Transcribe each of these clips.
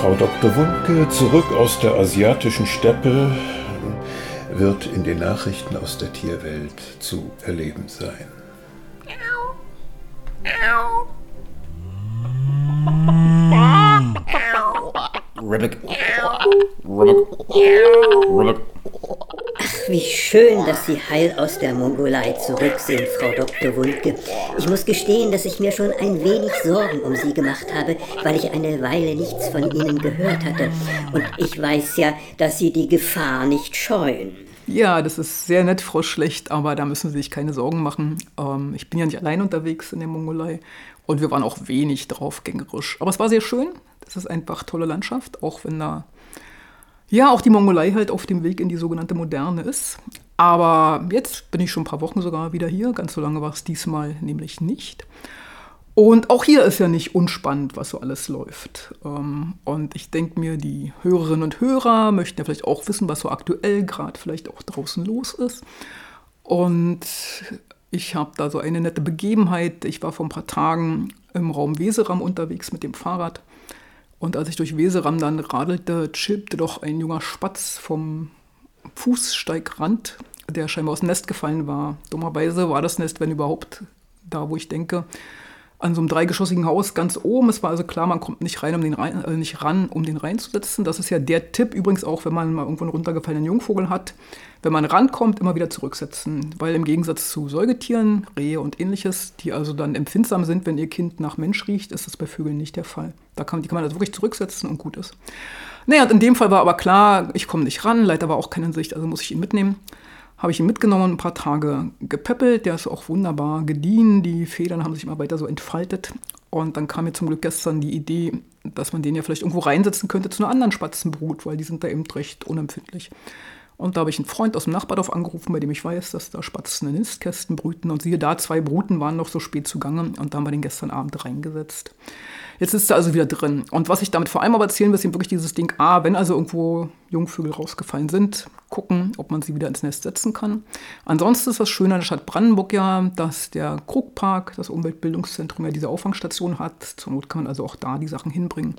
Frau Dr. Wundke, zurück aus der asiatischen Steppe, wird in den Nachrichten aus der Tierwelt zu erleben sein. Ach, wie schön, dass Sie heil aus der Mongolei zurück sind, Frau Dr. Wundke. Ich muss gestehen, dass ich mir schon ein wenig Sorgen um Sie gemacht habe, weil ich eine Weile nichts von Ihnen gehört hatte. Und ich weiß ja, dass Sie die Gefahr nicht scheuen. Ja, das ist sehr nett, Frau Schlecht, aber da müssen Sie sich keine Sorgen machen. Ich bin ja nicht allein unterwegs in der Mongolei und wir waren auch wenig draufgängerisch. Aber es war sehr schön. Das ist einfach tolle Landschaft, auch wenn da auch die Mongolei halt auf dem Weg in die sogenannte Moderne ist. Aber jetzt bin ich schon ein paar Wochen sogar wieder hier. Ganz so lange war es diesmal nämlich nicht. Und auch hier ist ja nicht unspannend, was so alles läuft. Und ich denke mir, die Hörerinnen und Hörer möchten ja vielleicht auch wissen, was so aktuell gerade vielleicht auch draußen los ist. Und ich habe da so eine nette Begebenheit. Ich war vor ein paar Tagen im Raum Weseram unterwegs mit dem Fahrrad. Und als ich durch Weseram dann radelte, chilpte doch ein junger Spatz vom Fußsteigrand, der scheinbar aus dem Nest gefallen war. Dummerweise war das Nest, wenn überhaupt, da wo ich denke, an so einem dreigeschossigen Haus ganz oben. Es war also klar, man kommt nicht ran, um den reinzusetzen. Das ist ja der Tipp übrigens auch, wenn man mal irgendwo einen runtergefallenen Jungvogel hat. Wenn man rankommt, immer wieder zurücksetzen. Weil im Gegensatz zu Säugetieren, Rehe und ähnliches, die also dann empfindsam sind, wenn ihr Kind nach Mensch riecht, ist das bei Vögeln nicht der Fall. Die kann man also wirklich zurücksetzen und gut ist. Naja, und in dem Fall war aber klar, ich komme nicht ran, leider war auch keine in Sicht, also muss ich ihn mitnehmen. Habe ich ihn mitgenommen und ein paar Tage gepäppelt. Der ist auch wunderbar gediehen. Die Federn haben sich immer weiter so entfaltet. Und dann kam mir zum Glück gestern die Idee, dass man den ja vielleicht irgendwo reinsetzen könnte zu einer anderen Spatzenbrut, weil die sind da eben recht unempfindlich. Und da habe ich einen Freund aus dem Nachbardorf angerufen, bei dem ich weiß, dass da Spatzen in Nistkästen brüten. Und siehe da, 2 Bruten waren noch so spät zugange. Und da haben wir den gestern Abend reingesetzt. Jetzt ist er also wieder drin. Und was ich damit vor allem aber erzählen will, ist eben wirklich dieses Ding, wenn also irgendwo Jungvögel rausgefallen sind, gucken, ob man sie wieder ins Nest setzen kann. Ansonsten ist das Schöne an der Stadt Brandenburg ja, dass der Krugpark, das Umweltbildungszentrum, ja diese Auffangstation hat. Zur Not kann man also auch da die Sachen hinbringen.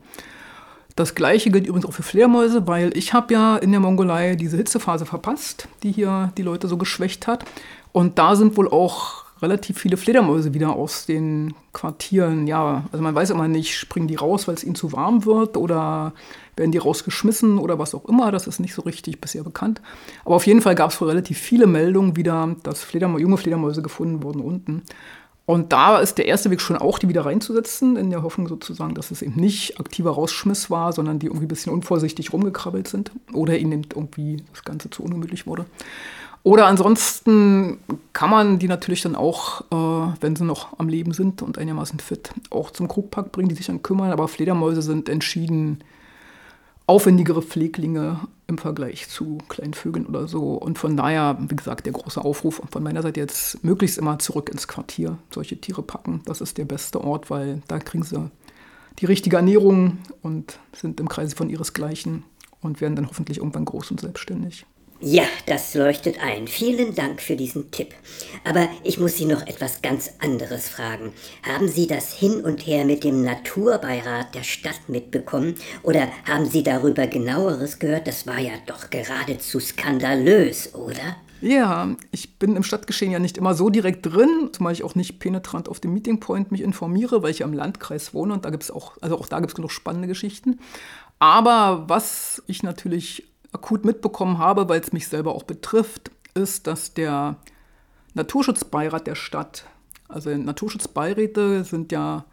Das Gleiche gilt übrigens auch für Fledermäuse, weil ich habe ja in der Mongolei diese Hitzephase verpasst, die hier die Leute so geschwächt hat. Und da sind wohl auch relativ viele Fledermäuse wieder aus den Quartieren. Ja, also man weiß immer nicht, springen die raus, weil es ihnen zu warm wird oder werden die rausgeschmissen oder was auch immer. Das ist nicht so richtig bisher bekannt. Aber auf jeden Fall gab es wohl relativ viele Meldungen wieder, dass junge Fledermäuse gefunden wurden unten. Und da ist der erste Weg schon auch, die wieder reinzusetzen, in der Hoffnung sozusagen, dass es eben nicht aktiver Rausschmiss war, sondern die irgendwie ein bisschen unvorsichtig rumgekrabbelt sind oder ihnen eben irgendwie das Ganze zu ungemütlich wurde. Oder ansonsten kann man die natürlich dann auch, wenn sie noch am Leben sind und einigermaßen fit, auch zum Krugpark bringen, die sich dann kümmern. Aber Fledermäuse sind entschieden aufwendigere Pfleglinge im Vergleich zu kleinen Vögeln oder so. Und von daher, wie gesagt, der große Aufruf von meiner Seite jetzt, möglichst immer zurück ins Quartier solche Tiere packen. Das ist der beste Ort, weil da kriegen sie die richtige Ernährung und sind im Kreise von ihresgleichen und werden dann hoffentlich irgendwann groß und selbstständig. Ja, das leuchtet ein. Vielen Dank für diesen Tipp. Aber ich muss Sie noch etwas ganz anderes fragen. Haben Sie das Hin und Her mit dem Naturbeirat der Stadt mitbekommen? Oder haben Sie darüber Genaueres gehört? Das war ja doch geradezu skandalös, oder? Ja, ich bin im Stadtgeschehen ja nicht immer so direkt drin, zumal ich auch nicht penetrant auf dem Meeting Point mich informiere, weil ich ja im Landkreis wohne und da gibt es auch da gibt es genug spannende Geschichten. Aber was ich natürlich akut mitbekommen habe, weil es mich selber auch betrifft, ist, dass der Naturschutzbeirat der Stadt, also Naturschutzbeiräte sind ja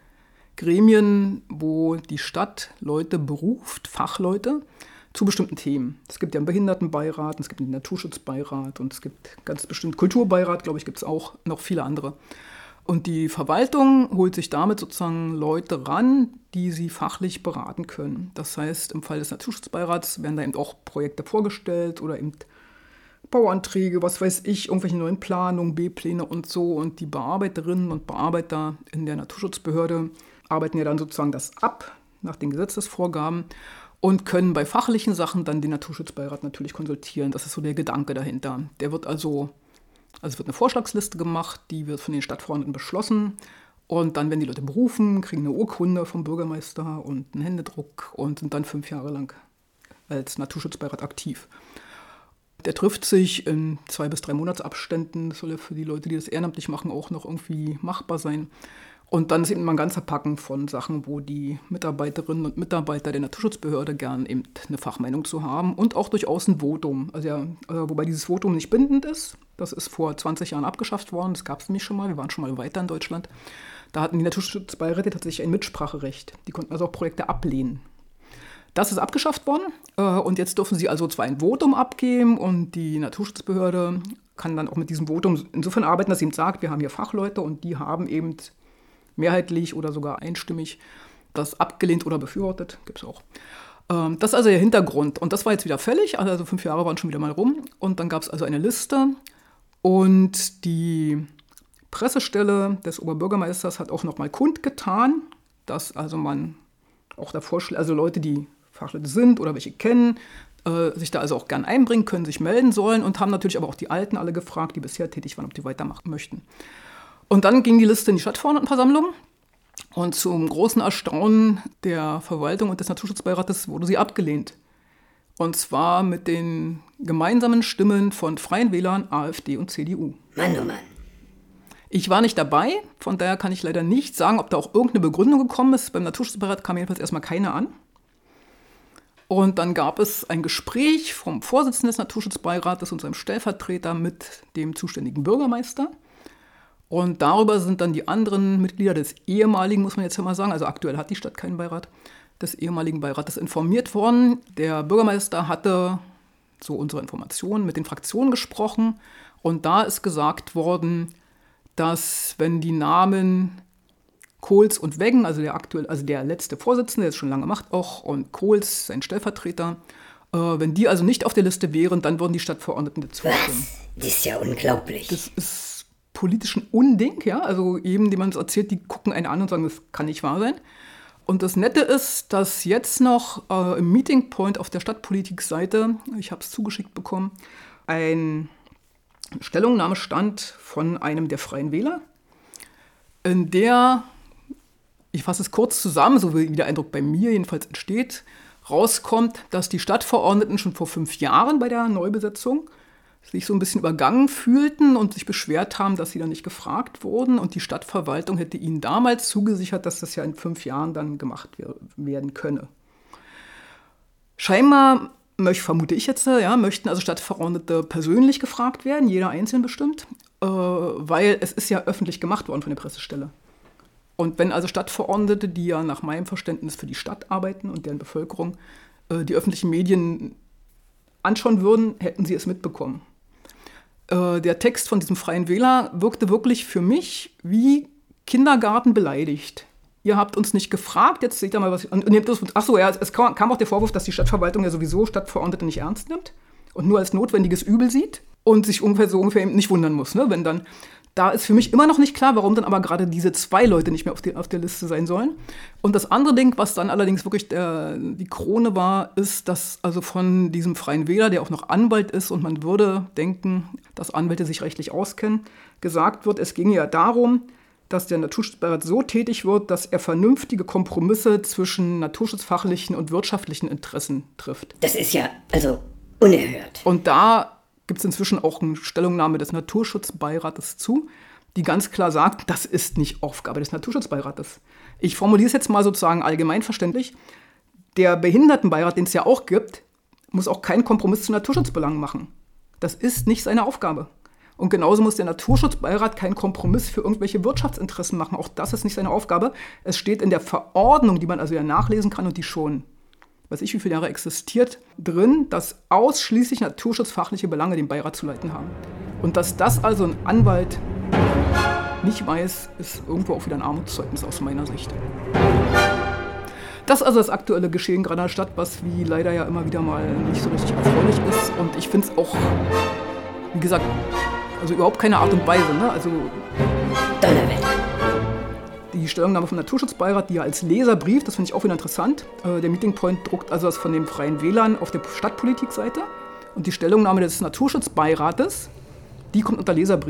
Gremien, wo die Stadt Leute beruft, Fachleute, zu bestimmten Themen. Es gibt ja einen Behindertenbeirat, es gibt einen Naturschutzbeirat und es gibt ganz bestimmt Kulturbeirat, glaube ich, gibt es auch noch viele andere. Und die Verwaltung holt sich damit sozusagen Leute ran, die sie fachlich beraten können. Das heißt, im Fall des Naturschutzbeirats werden da eben auch Projekte vorgestellt oder eben Bauanträge, was weiß ich, irgendwelche neuen Planungen, B-Pläne und so. Und die Bearbeiterinnen und Bearbeiter in der Naturschutzbehörde arbeiten ja dann sozusagen das ab nach den Gesetzesvorgaben und können bei fachlichen Sachen dann den Naturschutzbeirat natürlich konsultieren. Das ist so der Gedanke dahinter. Der wird also es wird eine Vorschlagsliste gemacht, die wird von den Stadtverordneten beschlossen Und dann werden die Leute berufen, kriegen eine Urkunde vom Bürgermeister und einen Händedruck und sind dann 5 Jahre lang als Naturschutzbeirat aktiv. Der trifft sich in 2 bis 3 Monatsabständen. Das soll ja für die Leute, die das ehrenamtlich machen, auch noch irgendwie machbar sein. Und dann ist eben mal ein ganzer Packen von Sachen, wo die Mitarbeiterinnen und Mitarbeiter der Naturschutzbehörde gern eben eine Fachmeinung zu haben und auch durchaus ein Votum. Wobei dieses Votum nicht bindend ist. Das ist vor 20 Jahren abgeschafft worden. Das gab es nämlich schon mal. Wir waren schon mal weiter in Deutschland. Da hatten die Naturschutzbeiräte tatsächlich ein Mitspracherecht. Die konnten also auch Projekte ablehnen. Das ist abgeschafft worden und jetzt dürfen sie also zwar ein Votum abgeben und die Naturschutzbehörde kann dann auch mit diesem Votum insofern arbeiten, dass sie eben sagt, wir haben hier Fachleute und die haben eben mehrheitlich oder sogar einstimmig das abgelehnt oder befürwortet. Gibt es auch. Das ist also der Hintergrund und das war jetzt wieder fällig, also 5 Jahre waren schon wieder mal rum und dann gab es also eine Liste und die Pressestelle des Oberbürgermeisters hat auch nochmal kundgetan, dass also man auch davor, also Leute, die Fachleute sind oder welche kennen, sich da also auch gern einbringen können, sich melden sollen und haben natürlich aber auch die Alten alle gefragt, die bisher tätig waren, ob die weitermachen möchten. Und dann ging die Liste in die Stadtverordnetenversammlung und zum großen Erstaunen der Verwaltung und des Naturschutzbeirates wurde sie abgelehnt. Und zwar mit den gemeinsamen Stimmen von Freien Wählern, AfD und CDU. Mann, oh Mann. Ich war nicht dabei, von daher kann ich leider nicht sagen, ob da auch irgendeine Begründung gekommen ist. Beim Naturschutzbeirat kam jedenfalls erstmal keine an. Und dann gab es ein Gespräch vom Vorsitzenden des Naturschutzbeirates und seinem Stellvertreter mit dem zuständigen Bürgermeister. Und darüber sind dann die anderen Mitglieder des ehemaligen, muss man jetzt ja mal sagen, also aktuell hat die Stadt keinen Beirat, des ehemaligen Beirates informiert worden. Der Bürgermeister hatte, so unsere Informationen, mit den Fraktionen gesprochen. Und da ist gesagt worden, dass wenn die Namen Kohls und Weggen, also der letzte Vorsitzende, der es schon lange macht auch, und Kohls, sein Stellvertreter, wenn die also nicht auf der Liste wären, dann würden die Stadtverordneten dazu stimmen. Das ist ja unglaublich. Das ist politisch ein Unding, ja, also eben, die man es erzählt, die gucken einen an und sagen, das kann nicht wahr sein. Und das Nette ist, dass jetzt noch im Meeting Point auf der Stadtpolitik-Seite, ich habe es zugeschickt bekommen, ein Stellungnahme stand von einem der Freien Wähler, in der, ich fasse es kurz zusammen, so wie der Eindruck bei mir jedenfalls entsteht, rauskommt, dass die Stadtverordneten schon vor 5 Jahren bei der Neubesetzung sich so ein bisschen übergangen fühlten und sich beschwert haben, dass sie dann nicht gefragt wurden. Und die Stadtverwaltung hätte ihnen damals zugesichert, dass das ja in 5 Jahren dann gemacht werden könne. Scheinbar vermute ich jetzt, möchten also Stadtverordnete persönlich gefragt werden, jeder einzeln bestimmt, weil es ist ja öffentlich gemacht worden von der Pressestelle. Und wenn also Stadtverordnete, die ja nach meinem Verständnis für die Stadt arbeiten und deren Bevölkerung, die öffentlichen Medien anschauen würden, hätten sie es mitbekommen. Der Text von diesem Freien Wähler wirkte wirklich für mich wie Kindergarten beleidigt. Ihr habt uns nicht gefragt, jetzt seht ihr mal, was ich... Es kam auch der Vorwurf, dass die Stadtverwaltung ja sowieso Stadtverordnete nicht ernst nimmt und nur als notwendiges Übel sieht und sich ungefähr eben nicht wundern muss, ne, wenn dann... Da ist für mich immer noch nicht klar, warum dann aber gerade diese 2 Leute nicht mehr auf der Liste sein sollen. Und das andere Ding, was dann allerdings wirklich die Krone war, ist, dass also von diesem Freien Wähler, der auch noch Anwalt ist und man würde denken, dass Anwälte sich rechtlich auskennen, gesagt wird, es ginge ja darum, dass der Naturschutzbeirat so tätig wird, dass er vernünftige Kompromisse zwischen naturschutzfachlichen und wirtschaftlichen Interessen trifft. Das ist ja also unerhört. Und da gibt es inzwischen auch eine Stellungnahme des Naturschutzbeirates zu, die ganz klar sagt, das ist nicht Aufgabe des Naturschutzbeirates. Ich formuliere es jetzt mal sozusagen allgemeinverständlich. Der Behindertenbeirat, den es ja auch gibt, muss auch keinen Kompromiss zu Naturschutzbelangen machen. Das ist nicht seine Aufgabe. Und genauso muss der Naturschutzbeirat keinen Kompromiss für irgendwelche Wirtschaftsinteressen machen. Auch das ist nicht seine Aufgabe. Es steht in der Verordnung, die man also ja nachlesen kann und die schon, weiß ich wie viele Jahre existiert, drin, dass ausschließlich naturschutzfachliche Belange den Beirat zu leiten haben. Und dass das also ein Anwalt nicht weiß, ist irgendwo auch wieder ein Armutszeugnis aus meiner Sicht. Das ist also das aktuelle Geschehen gerade in der Stadt, was wie leider ja immer wieder mal nicht so richtig erfreulich ist. Und ich finde es auch, wie gesagt, also überhaupt keine Art und Weise, ne? Also die Stellungnahme vom Naturschutzbeirat, die ja als Leserbrief, das finde ich auch wieder interessant. Der Meeting Point druckt also das von den Freien Wählern auf der Stadtpolitikseite. Und die Stellungnahme des Naturschutzbeirates, die kommt unter Leserbrief.